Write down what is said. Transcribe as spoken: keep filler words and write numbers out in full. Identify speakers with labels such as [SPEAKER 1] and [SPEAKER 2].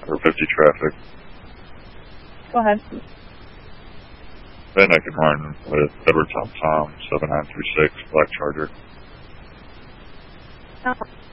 [SPEAKER 1] or fifty traffic.
[SPEAKER 2] Go ahead.
[SPEAKER 1] Then I can run with Edward Tom Tom seven nine three six Black Charger.
[SPEAKER 2] Oh.